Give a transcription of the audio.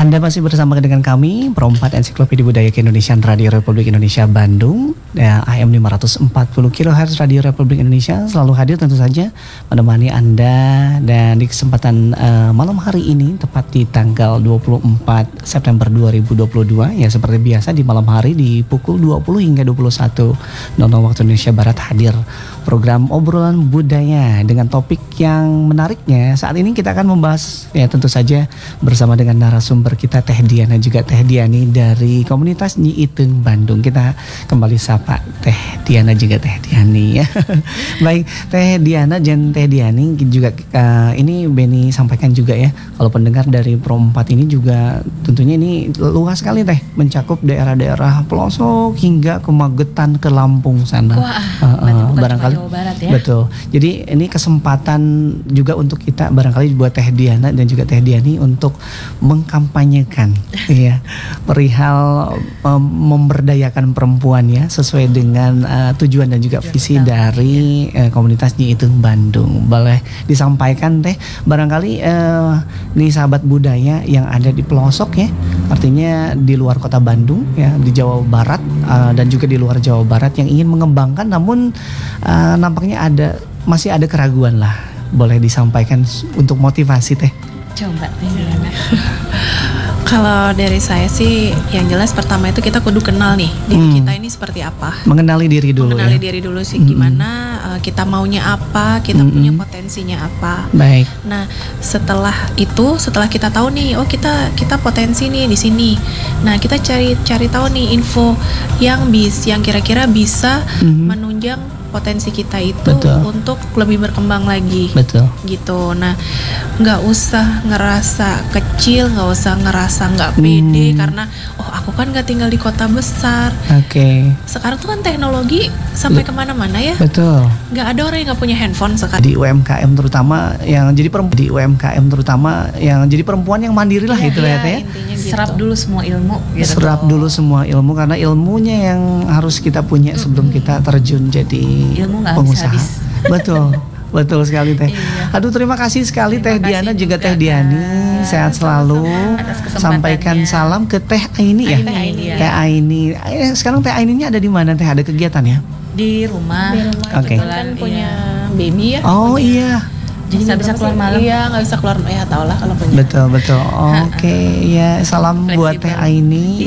Anda masih bersama dengan kami, Perempat Ensiklopedia Budaya Keindonesiaan Radio Republik Indonesia Bandung, AM 540 kHz Radio Republik Indonesia selalu hadir tentu saja menemani Anda. Dan di kesempatan malam hari ini, tepat di tanggal 24 September 2022, ya seperti biasa di malam hari di pukul 20 hingga 21.00 waktu Indonesia Barat hadir program obrolan budaya dengan topik yang menariknya. Saat ini kita akan membahas, ya tentu saja bersama dengan narasumber kita Teh Diana juga Teh Diani dari komunitas Nyi Iteung Bandung. Kita kembali sapa Teh Diana juga Teh Diani ya. Baik, Teh Diana dan Teh Diani juga ini Beni sampaikan juga ya, kalau pendengar dari Pro4 ini juga tentunya ini luas sekali Teh, mencakup daerah-daerah pelosok hingga ke Magetan, ke Lampung sana. Wah, barangkali Jawa Barat ya. Betul. Jadi ini kesempatan juga untuk kita barangkali buat Teh Diana dan juga Teh Diani untuk mengkampanyekan ya perihal memberdayakan perempuan ya, sesuai dengan tujuan dan juga visi dari komunitas Nyi Iteung Bandung. Boleh disampaikan Teh, barangkali nih sahabat budaya yang ada di pelosok ya, artinya di luar kota Bandung ya, di Jawa Barat dan juga di luar Jawa Barat yang ingin mengembangkan, namun nampaknya masih ada keraguan lah. Boleh disampaikan untuk motivasi Teh. Coba Teh Diana. Kalau dari saya sih yang jelas pertama itu kita kudu kenal nih diri kita ini seperti apa. Mengenali diri dulu. Mengenali diri dulu sih gimana, kita maunya apa, kita punya potensinya apa. Baik. Nah, setelah kita tahu nih, oh kita potensi nih di sini. Nah, kita cari tahu nih info yang kira-kira bisa menunjang potensi kita itu. Betul. Untuk lebih berkembang lagi. Betul. Gitu. Nah, nggak usah ngerasa kecil, nggak usah ngerasa nggak pede karena aku kan nggak tinggal di kota besar. Oke. Sekarang tuh kan teknologi sampai kemana-mana ya. Betul. Nggak ada orang yang nggak punya handphone sekarang. Di UMKM terutama yang jadi perempuan yang mandiri lah gitu ya Teh. Gitu. Serap dulu semua ilmu. Gitu. Serap dulu semua ilmu, karena ilmunya yang harus kita punya sebelum kita terjun jadi ilmu pengusaha. Habis. Betul sekali Teh. Iya. Aduh, terima kasih sekali Teh Diana juga Teh Diani. Sehat selalu. Sampaikan salam ke Teh Aini ya. Teh Aini. Sekarang Teh Aininya ada di mana Teh? Ada kegiatan ya? Di rumah. Oke. Kan punya baby ya. Oh iya. Jadi nggak bisa keluar malam. Iya, nggak bisa keluar. Ya tau lah kalau punya. Betul. Oke, ya salam buat Teh Aini